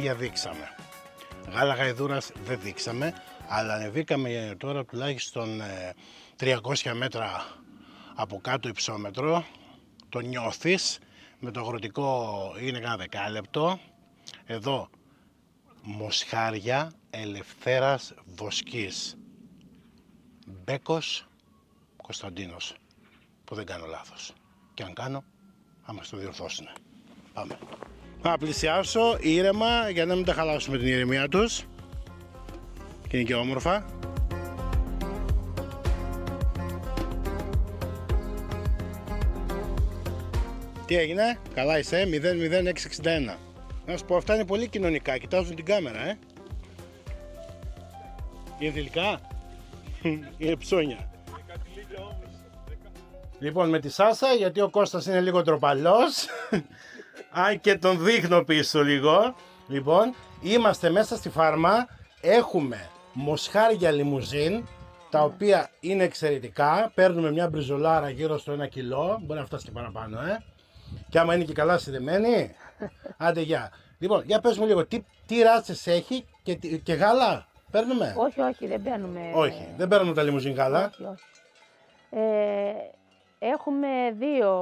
γαλάζια δείξαμε. Γάλα γαϊδούρας δεν δείξαμε, αλλά ανεβήκαμε τώρα τουλάχιστον 300 μέτρα από κάτω υψόμετρο. Το νιώθεις, με το αγροτικό είναι κάνα δεκάλεπτο. Εδώ μοσχάρια Ελευθέρας Βοσκής. Μπέκος Κωνσταντίνος, που δεν κάνω λάθος. Και αν κάνω, θα μας το διορθώσουν. Πάμε. Θα πλησιάσω ήρεμα για να μην τα χαλάσουμε την ηρεμία τους. Και είναι και όμορφα. Τι έγινε, καλά είσαι, 00661. Να σου πω, αυτά είναι πολύ κοινωνικά, κοιτάζουν την κάμερα, Είναι θηλυκά, είναι ψώνια. Λοιπόν, με τη Σάσα, γιατί ο Κώστας είναι λίγο τροπαλός, αν και τον δείχνω πίσω λίγο. Λοιπόν, είμαστε μέσα στη φάρμα, έχουμε μοσχάρια λιμουζίν, τα οποία είναι εξαιρετικά. Παίρνουμε μια μπριζολάρα γύρω στο 1 κιλό, μπορεί να φτάσει και παραπάνω, Και άμα είναι και καλά συνδεμένη, άντε γεια. Λοιπόν, για πες μου λίγο, τι ράτσες έχει και γάλα παίρνουμε? Όχι, δεν παίρνουμε. Όχι, δεν παίρνουμε τα λιμουζίν γάλα. Όχι. Έχουμε 2